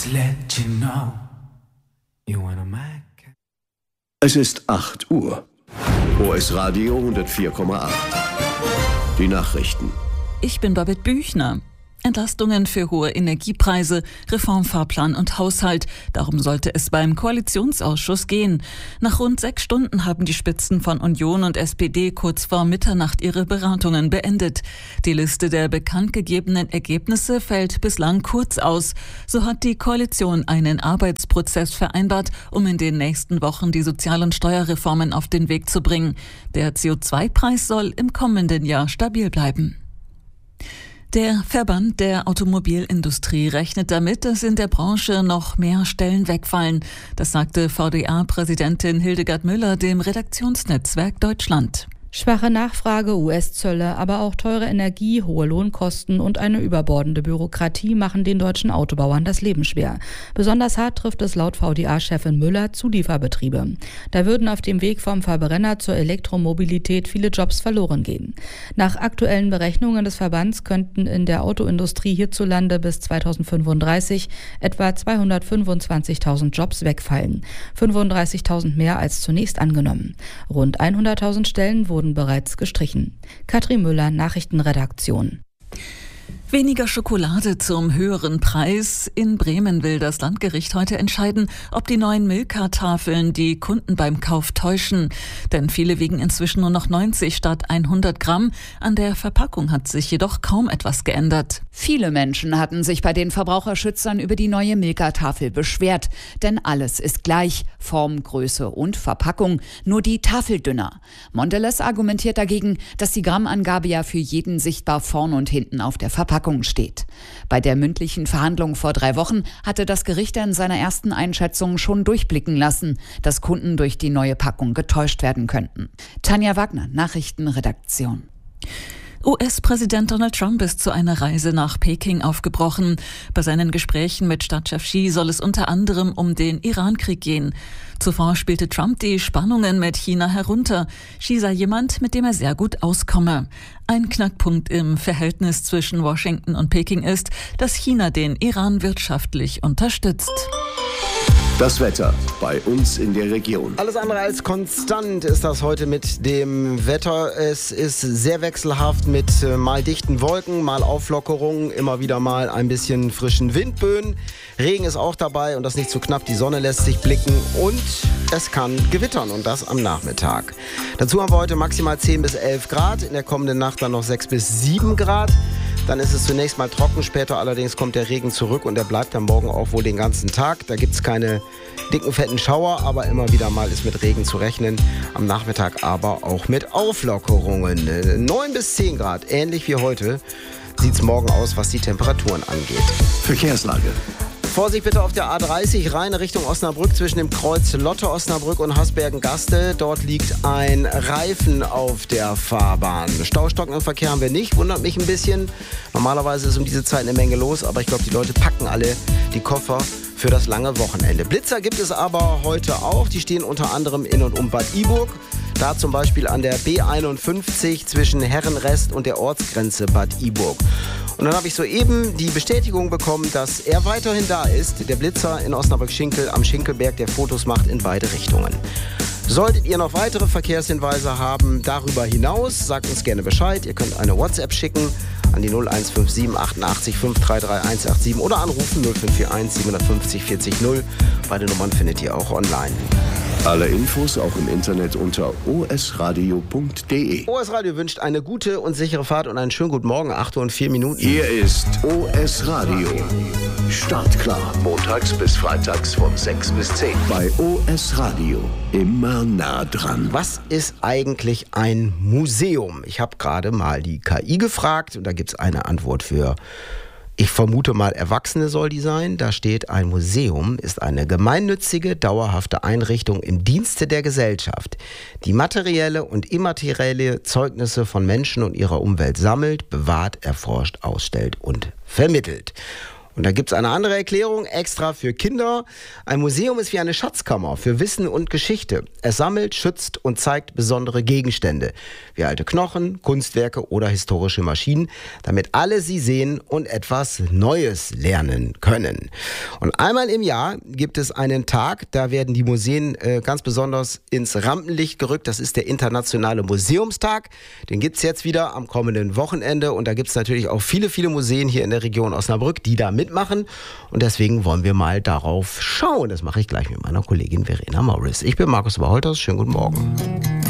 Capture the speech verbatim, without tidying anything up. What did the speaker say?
to let you know you wanna make. Es ist acht Uhr. O S Radio hundertvier Komma acht. Die Nachrichten. Ich bin Babette Büchner. Entlastungen für hohe Energiepreise, Reformfahrplan und Haushalt. Darum sollte es beim Koalitionsausschuss gehen. Nach rund sechs Stunden haben die Spitzen von Union und S P D kurz vor Mitternacht ihre Beratungen beendet. Die Liste der bekannt gegebenen Ergebnisse fällt bislang kurz aus. So hat die Koalition einen Arbeitsprozess vereinbart, um in den nächsten Wochen die sozialen Steuerreformen auf den Weg zu bringen. Der C O zwei Preis soll im kommenden Jahr stabil bleiben. Der Verband der Automobilindustrie rechnet damit, dass in der Branche noch mehr Stellen wegfallen. Das sagte V D A-Präsidentin Hildegard Müller dem Redaktionsnetzwerk Deutschland. Schwache Nachfrage, U S-Zölle, aber auch teure Energie, hohe Lohnkosten und eine überbordende Bürokratie machen den deutschen Autobauern das Leben schwer. Besonders hart trifft es laut V D A-Chefin Müller Zulieferbetriebe. Da würden auf dem Weg vom Verbrenner zur Elektromobilität viele Jobs verloren gehen. Nach aktuellen Berechnungen des Verbands könnten in der Autoindustrie hierzulande bis zweitausendfünfunddreißig etwa zweihundertfünfundzwanzigtausend Jobs wegfallen. fünfunddreißigtausend mehr als zunächst angenommen. Rund hunderttausend Stellen wurden bereits gestrichen. Katrin Müller, Nachrichtenredaktion. Weniger Schokolade zum höheren Preis. In Bremen will das Landgericht heute entscheiden, ob die neuen Milka-Tafeln die Kunden beim Kauf täuschen. Denn viele wiegen inzwischen nur noch neunzig statt hundert Gramm. An der Verpackung hat sich jedoch kaum etwas geändert. Viele Menschen hatten sich bei den Verbraucherschützern über die neue Milka-Tafel beschwert. Denn alles ist gleich, Form, Größe und Verpackung, nur die Tafel dünner. Mondelez argumentiert dagegen, dass die Grammangabe ja für jeden sichtbar vorn und hinten auf der Verpackung steht. Bei der mündlichen Verhandlung vor drei Wochen hatte das Gericht in seiner ersten Einschätzung schon durchblicken lassen, dass Kunden durch die neue Packung getäuscht werden könnten. Tanja Wagner, Nachrichtenredaktion. U S-Präsident Donald Trump ist zu einer Reise nach Peking aufgebrochen. Bei seinen Gesprächen mit Stadtchef Xi soll es unter anderem um den Iran-Krieg gehen. Zuvor spielte Trump die Spannungen mit China herunter. Xi sei jemand, mit dem er sehr gut auskomme. Ein Knackpunkt im Verhältnis zwischen Washington und Peking ist, dass China den Iran wirtschaftlich unterstützt. Das Wetter bei uns in der Region. Alles andere als konstant ist das heute mit dem Wetter. Es ist sehr wechselhaft mit mal dichten Wolken, mal Auflockerungen, immer wieder mal ein bisschen frischen Windböen. Regen ist auch dabei und das nicht zu knapp. Die Sonne lässt sich blicken und es kann gewittern und das am Nachmittag. Dazu haben wir heute maximal zehn bis elf Grad, in der kommenden Nacht dann noch sechs bis sieben Grad. Dann ist es zunächst mal trocken, später allerdings kommt der Regen zurück und der bleibt dann morgen auch wohl den ganzen Tag. Da gibt es keine dicken, fetten Schauer, aber immer wieder mal ist mit Regen zu rechnen. Am Nachmittag aber auch mit Auflockerungen. neun bis zehn Grad, ähnlich wie heute, sieht es morgen aus, was die Temperaturen angeht. Verkehrslage. Vorsicht bitte auf der A dreißig, rein Richtung Osnabrück zwischen dem Kreuz Lotte Osnabrück und Hasbergen-Gaste. Dort liegt ein Reifen auf der Fahrbahn. Staustockenden Verkehr haben wir nicht, wundert mich ein bisschen. Normalerweise ist um diese Zeit eine Menge los, aber ich glaube, die Leute packen alle die Koffer für das lange Wochenende. Blitzer gibt es aber heute auch. Die stehen unter anderem in und um Bad Iburg. Da zum Beispiel an der B einundfünfzig zwischen Herrenrest und der Ortsgrenze Bad Iburg. Und dann habe ich soeben die Bestätigung bekommen, dass er weiterhin da ist. Der Blitzer in Osnabrück-Schinkel am Schinkelberg, der Fotos macht in beide Richtungen. Solltet ihr noch weitere Verkehrshinweise haben darüber hinaus, sagt uns gerne Bescheid. Ihr könnt eine WhatsApp schicken an die null eins fünf sieben achtundachtzig fünf drei drei eins acht sieben oder anrufen null fünf vier eins sieben fünf null vierzig null. Beide Nummern findet ihr auch online. Alle Infos auch im Internet unter o s radio punkt d e. O S Radio wünscht eine gute und sichere Fahrt und einen schönen guten Morgen, acht Uhr und vier Minuten. Hier ist O S Radio. Startklar, montags bis freitags von sechs bis zehn. Bei O S Radio, immer nah dran. Was ist eigentlich ein Museum? Ich habe gerade mal die K I gefragt und da gibt es eine Antwort für... Ich vermute mal, Erwachsene soll die sein. Da steht, ein Museum ist eine gemeinnützige, dauerhafte Einrichtung im Dienste der Gesellschaft, die materielle und immaterielle Zeugnisse von Menschen und ihrer Umwelt sammelt, bewahrt, erforscht, ausstellt und vermittelt. Und da gibt es eine andere Erklärung, extra für Kinder. Ein Museum ist wie eine Schatzkammer für Wissen und Geschichte. Es sammelt, schützt und zeigt besondere Gegenstände, wie alte Knochen, Kunstwerke oder historische Maschinen, damit alle sie sehen und etwas Neues lernen können. Und einmal im Jahr gibt es einen Tag, da werden die Museen äh, ganz besonders ins Rampenlicht gerückt. Das ist der Internationale Museumstag. Den gibt es jetzt wieder am kommenden Wochenende. Und da gibt es natürlich auch viele, viele Museen hier in der Region Osnabrück, die da mitmachen. Und deswegen wollen wir mal darauf schauen. Das mache ich gleich mit meiner Kollegin Verena Morris. Ich bin Markus Überholters. Schönen guten Morgen.